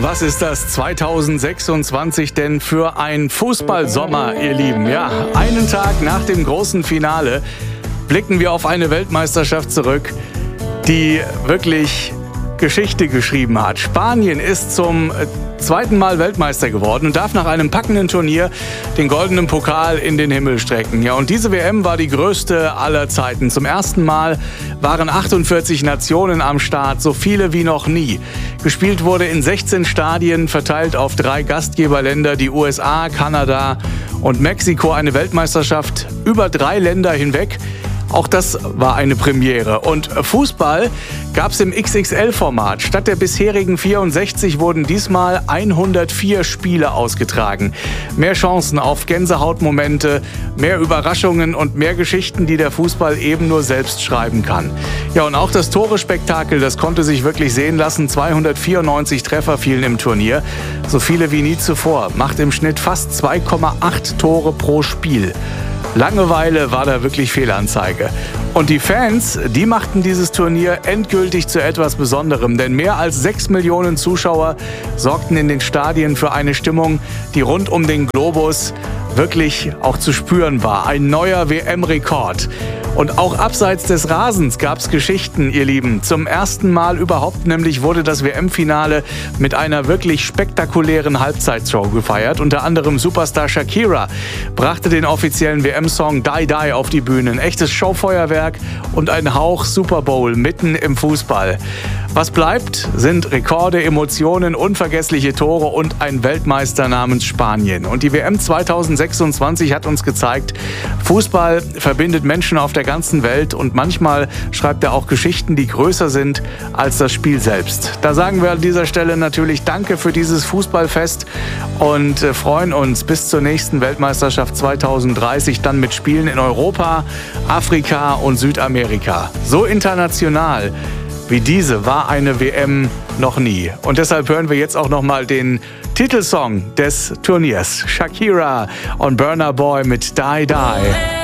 Was ist das 2026 denn für ein Fußballsommer, ihr Lieben? Ja, einen Tag nach dem großen Finale blicken wir auf eine Weltmeisterschaft zurück, die wirklich Geschichte geschrieben hat. Spanien ist zum zweiten Mal Weltmeister geworden und darf nach einem packenden Turnier den goldenen Pokal in den Himmel strecken. Ja, und diese WM war die größte aller Zeiten. Zum ersten Mal waren 48 Nationen am Start, so viele wie noch nie. Gespielt wurde in 16 Stadien, verteilt auf 3 Gastgeberländer, die USA, Kanada und Mexiko. Eine Weltmeisterschaft über 3 Länder hinweg. Auch das war eine Premiere. Und Fußball gab es im XXL-Format. Statt der bisherigen 64 wurden diesmal 104 Spiele ausgetragen. Mehr Chancen auf Gänsehautmomente, mehr Überraschungen und mehr Geschichten, die der Fußball eben nur selbst schreiben kann. Ja, und auch das Tore-Spektakel, das konnte sich wirklich sehen lassen. 294 Treffer fielen im Turnier. So viele wie nie zuvor. Macht im Schnitt fast 2,8 Tore pro Spiel. Langeweile war da wirklich Fehlanzeige. Und die Fans, die machten dieses Turnier endgültig zu etwas Besonderem. Denn mehr als 6 Millionen Zuschauer sorgten in den Stadien für eine Stimmung, die rund um den Globus wirklich auch zu spüren war. Ein neuer WM-Rekord. Und auch abseits des Rasens gab es Geschichten, ihr Lieben. Zum ersten Mal überhaupt nämlich wurde das WM-Finale mit einer wirklich spektakulären Halbzeitshow gefeiert. Unter anderem Superstar Shakira brachte den offiziellen WM-Song Die Die auf die Bühne. Ein echtes Showfeuerwerk und ein Hauch Super Bowl mitten im Fußball. Was bleibt, sind Rekorde, Emotionen, unvergessliche Tore und ein Weltmeister namens Spanien. Und die WM 2026 hat uns gezeigt, Fußball verbindet Menschen auf der ganzen Welt und manchmal schreibt er auch Geschichten, die größer sind als das Spiel selbst. Da sagen wir an dieser Stelle natürlich Danke für dieses Fußballfest und freuen uns bis zur nächsten Weltmeisterschaft 2030 dann mit Spielen in Europa, Afrika und Südamerika. So international wie diese war eine WM noch nie. Und deshalb hören wir jetzt auch nochmal den Titelsong des Turniers. Shakira und Burna Boy mit Die Die.